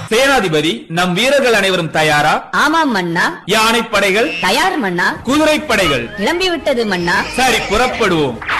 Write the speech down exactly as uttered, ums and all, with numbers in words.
சேனாதிபதி, நம் வீரர்கள் அனைவரும் தயாரா? ஆமாம் மன்னா. யானைப்படைகள் தயார் மன்னா. குதிரைப்படைகள் கிளம்பிவிட்டது மன்னா. சரி, புறப்படுவோம்.